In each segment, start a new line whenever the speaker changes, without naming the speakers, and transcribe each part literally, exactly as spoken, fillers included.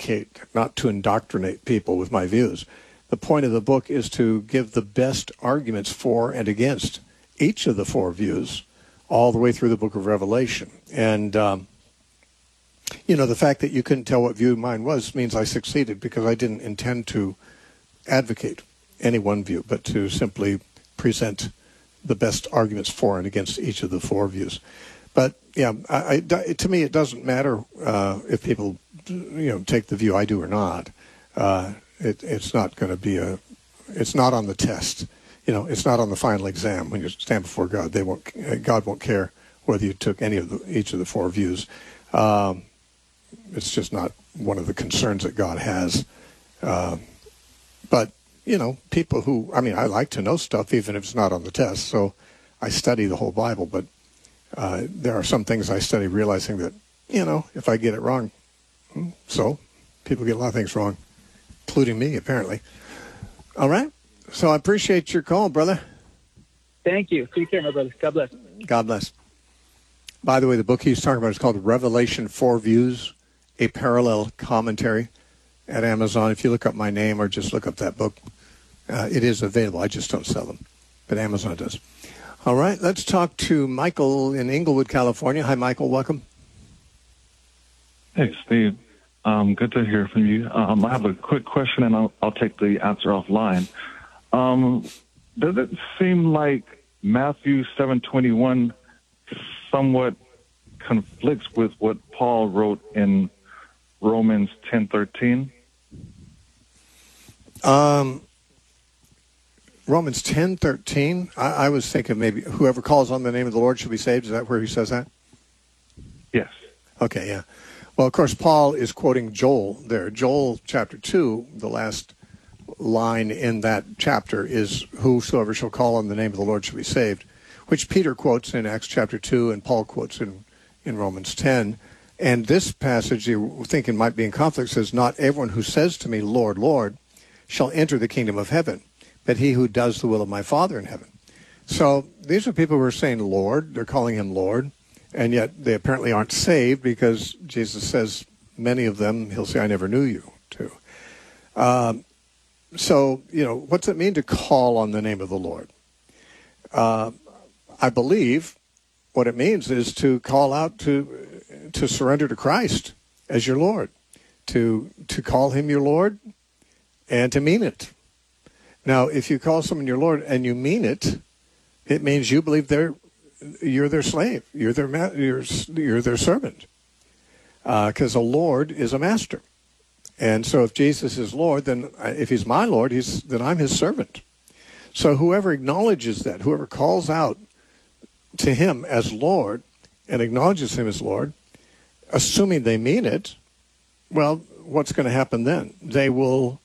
educate, not to indoctrinate people with my views. The point of the book is to give the best arguments for and against each of the four views all the way through the book of Revelation. And, um, you know, the fact that you couldn't tell what view mine was means I succeeded, because I didn't intend to advocate any one view, but to simply present the best arguments for and against each of the four views. But yeah, I, I, to me, it doesn't matter uh, if people, you know, take the view I do or not. Uh, it, it's not going to be a, it's not on the test. You know, it's not on the final exam when you stand before God. They won't, God won't care whether you took any of the, each of the four views. Um, it's just not one of the concerns that God has. Uh, but you know, people who, I mean, I like to know stuff even if it's not on the test. So I study the whole Bible, but. Uh, there are some things I study realizing that, you know, if I get it wrong, so people get a lot of things wrong, including me, apparently. All right. So I appreciate your call, brother.
Thank you. Take care, my brother. God bless.
God bless. By the way, the book he's talking about is called Revelation Four Views, a Parallel Commentary, at Amazon. If you look up my name or just look up that book, uh, it is available. I just don't sell them, but Amazon does. All right, let's talk to Michael in Inglewood, California. Hi, Michael. Welcome.
Hey, Steve. Um, good to hear from you. Um, I have a quick question, and I'll, I'll take the answer offline. Um, does it seem like Matthew seven twenty-one somewhat conflicts with what Paul wrote in Romans ten thirteen?
Um. Romans ten thirteen, I, I was thinking maybe whoever calls on the name of the Lord shall be saved. Is that where he says that?
Yes.
Okay, yeah. Well, of course, Paul is quoting Joel there. Joel chapter two, the last line in that chapter is, whosoever shall call on the name of the Lord shall be saved, which Peter quotes in Acts chapter two and Paul quotes in, in Romans ten. And this passage, you're thinking might be in conflict, says, not everyone who says to me, Lord, Lord, shall enter the kingdom of heaven, but he who does the will of my Father in heaven. So these are people who are saying Lord. They're calling him Lord, and yet they apparently aren't saved, because Jesus says many of them, he'll say, I never knew you, too. Um, so, you know, what's it mean to call on the name of the Lord? Uh, I believe what it means is to call out to to surrender to Christ as your Lord, to to call him your Lord, and to mean it. Now, if you call someone your Lord and you mean it, it means you believe they're you're their slave, you're their ma- you're, you're their servant, because uh, a Lord is a master. And so, if Jesus is Lord, then if he's my Lord, he's then I'm his servant. So, whoever acknowledges that, whoever calls out to him as Lord and acknowledges him as Lord, assuming they mean it, well, what's going to happen then? They will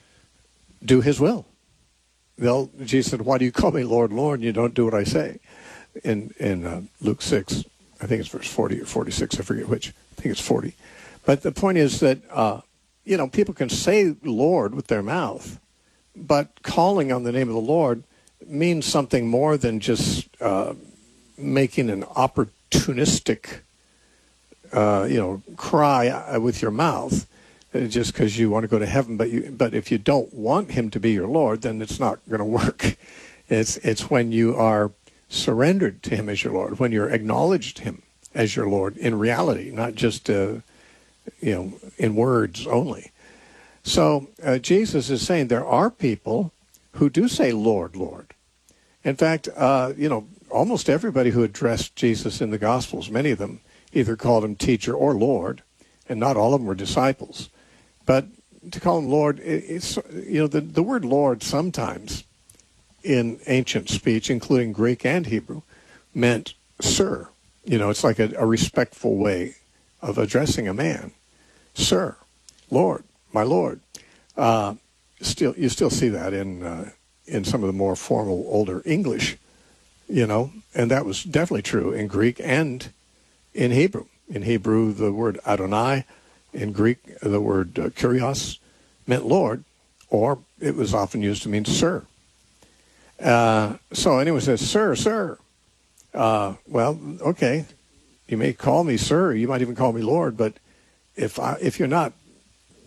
do his will. They'll, Jesus said, why do you call me Lord, Lord, and you don't do what I say? In in uh, Luke six, I think it's verse forty or forty-six, I forget which. I think it's forty. But the point is that, uh, you know, people can say Lord with their mouth, but calling on the name of the Lord means something more than just uh, making an opportunistic, uh, you know, cry with your mouth, just because you want to go to heaven. But you, but if you don't want him to be your Lord, then it's not going to work. It's it's when you are surrendered to him as your Lord, when you're acknowledged him as your Lord in reality, not just uh, you know, in words only. So uh, Jesus is saying there are people who do say Lord, Lord. In fact, uh, you know, almost everybody who addressed Jesus in the Gospels, many of them either called him teacher or Lord, and not all of them were disciples. But to call him Lord, it's, you know, the, the word Lord sometimes in ancient speech, including Greek and Hebrew, meant sir. You know, it's like a, a respectful way of addressing a man. Sir, Lord, my Lord. Uh, still, you still see that in uh, in some of the more formal, older English, you know, and that was definitely true in Greek and in Hebrew. In Hebrew, the word Adonai. In Greek, the word uh, kurios meant Lord, or it was often used to mean sir. Uh, so anyone says, sir, sir. Uh, well, okay, you may call me sir, you might even call me Lord, but if I, if you're not